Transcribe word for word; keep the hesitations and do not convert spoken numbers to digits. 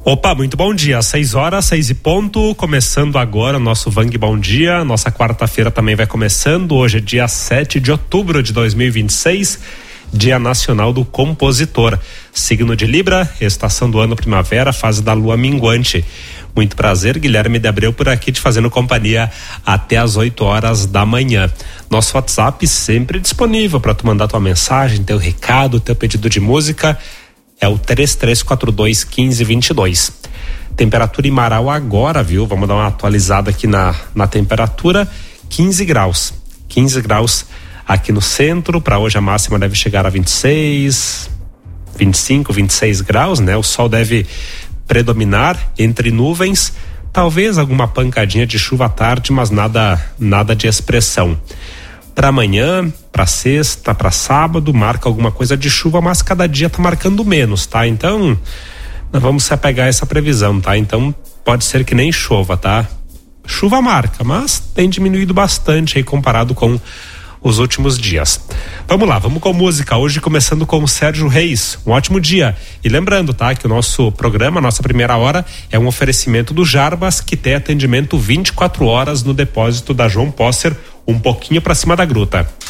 Opa, muito bom dia, seis horas, seis e ponto, começando agora o nosso Vang Bom Dia, nossa quarta-feira também vai começando, hoje é dia sete de outubro de dois mil e vinte e seis, Dia Nacional do Compositor, signo de Libra, estação do ano primavera, fase da lua minguante. Muito prazer, Guilherme de Abreu por aqui te fazendo companhia até às oito horas da manhã. Nosso WhatsApp sempre disponível para tu mandar tua mensagem, teu recado, teu pedido de música. É o três três quatro dois, um cinco dois dois. Temperatura em Marau agora, viu? Vamos dar uma atualizada aqui na, na temperatura. quinze graus. quinze graus aqui no centro. Para hoje a máxima deve chegar a vinte e seis, vinte e cinco, vinte e seis graus, né? O sol deve predominar entre nuvens. Talvez alguma pancadinha de chuva à tarde, mas nada, nada de expressão. Para amanhã, para sexta, para sábado, marca alguma coisa de chuva, mas cada dia tá marcando menos, tá? Então, nós vamos se apegar a essa previsão, tá? Então, pode ser que nem chova, tá? Chuva marca, mas tem diminuído bastante aí comparado com os últimos dias. Vamos lá, vamos com música. Hoje começando com o Sérgio Reis. Um ótimo dia. E lembrando, tá, que o nosso programa, nossa primeira hora, é um oferecimento do Jarbas, que tem atendimento vinte e quatro horas no depósito da João Posser, um pouquinho para cima da gruta.